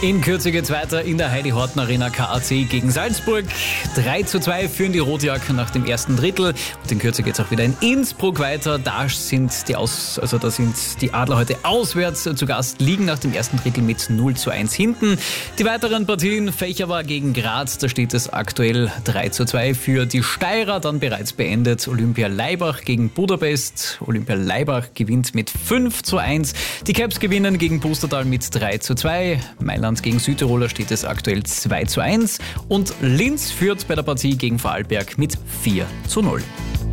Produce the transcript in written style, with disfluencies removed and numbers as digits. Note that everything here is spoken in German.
In Kürze geht's weiter in der Heidi-Horten Arena KAC gegen Salzburg. 3:2 führen die Rotjacken nach dem ersten Drittel. Und in Kürze geht's auch wieder in Innsbruck weiter. Da sind die Adler heute auswärts zu Gast, liegen nach dem ersten Drittel mit 0:1 hinten. Die weiteren Partien: Fächerwar gegen Graz, da steht es aktuell 3:2 für die Steirer. Dann bereits beendet Olympia Laibach gegen Budapest. Olympia Laibach gewinnt mit 5:1. Die Caps gewinnen gegen Pustertal mit 3:2. Mailand gegen Südtiroler steht es aktuell 2:1 und Linz führt bei der Partie gegen Vorarlberg mit 4:0.